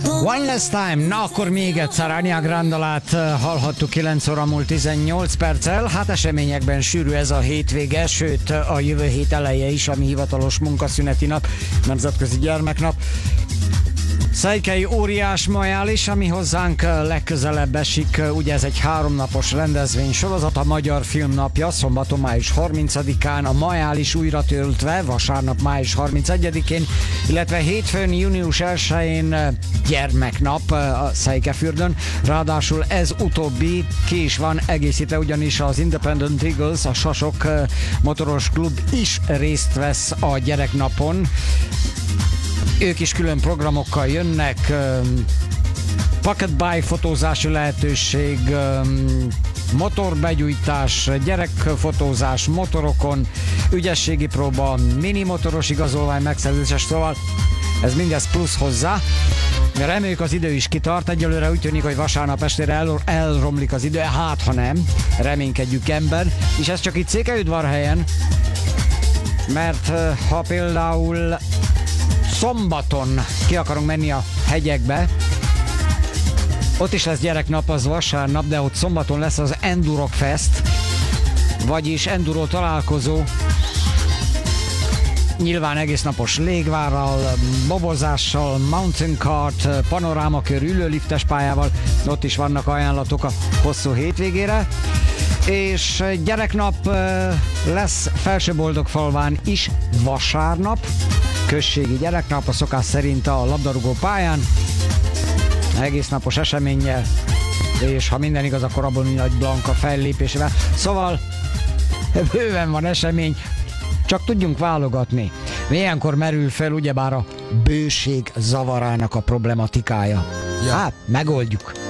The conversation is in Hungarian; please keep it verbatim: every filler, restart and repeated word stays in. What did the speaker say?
One Last Time, na akkor még egyszer Ariana Grandalát hallhattuk kilenc óra múlt tizennyolc perccel. Hát eseményekben sűrű ez a hétvége, sőt a jövő hét eleje is, ami hivatalos munkaszüneti nap, nemzetközi gyermeknap. Szejkely óriás majális, ami hozzánk legközelebb esik, ugye ez egy háromnapos rendezvény sorozat, a Magyar Filmnapja, szombaton május harmincadikán, a majális újra töltve, vasárnap május harmincegyedikén, illetve hétfőn június elsején gyermeknap a Szejkefürdőn, ráadásul ez utóbbi ki is van egészítve, ugyanis az Independent Eagles, a Sasok motoros klub is részt vesz a gyereknapon. Ők is külön programokkal jönnek, pocket bike fotózási lehetőség, motorbegyújtás, gyerekfotózás motorokon, ügyességi próba, mini motoros igazolvány megszerzése, szóval ez mindez plusz hozzá. Reméljük az idő is kitart, egyelőre úgy tűnik, hogy vasárnap estére el, elromlik az idő, hát ha nem, reménykedjük ember, és ez csak itt Székelyudvarhelyen, mert ha például szombaton ki akarunk menni a hegyekbe, ott is lesz gyereknap, az vasárnap, de ott szombaton lesz az Enduro Fest, vagyis enduro találkozó, nyilván egésznapos légvárral, bobozással, mountain kart, panorámakör, ülőliftes pályával, ott is vannak ajánlatok a hosszú hétvégére, és gyereknap lesz Felsőboldogfalván is vasárnap, községi gyereknap, a szokás szerint a labdarúgó pályán, egész napos eseménnyel, és ha minden igaz, akkor abban Nagy Blanka fellépésével. Szóval bőven van esemény, csak tudjunk válogatni. Ilyenkor merül fel ugyebár a bőség zavarának a problematikája. Ja. Hát, megoldjuk.